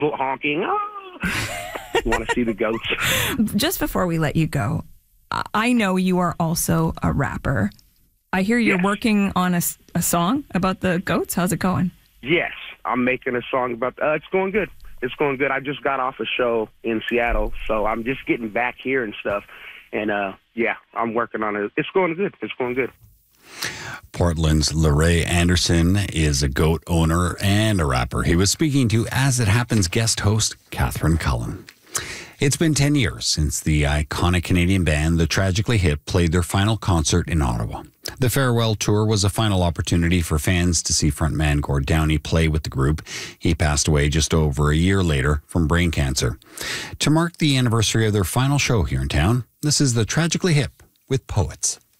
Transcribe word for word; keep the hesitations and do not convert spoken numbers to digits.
honking. Oh. Want to see the goats. Just before we let you go, I know you are also a rapper. I hear you're yes. working on a, a song about the goats. How's it going? Yes, I'm making a song about, uh, it's going good. It's going good. I just got off a show in Seattle, so I'm just getting back here and stuff. And, uh, yeah, I'm working on it. It's going good. It's going good. Portland's LeRae Anderson is a goat owner and a rapper. He was speaking to As It Happens guest host Catherine Cullen. It's been ten years since the iconic Canadian band The Tragically Hip played their final concert in Ottawa. The farewell tour was a final opportunity for fans to see frontman Gord Downie play with the group. He passed away just over a year later from brain cancer. To mark the anniversary of their final show here in town, this is The Tragically Hip with Poets.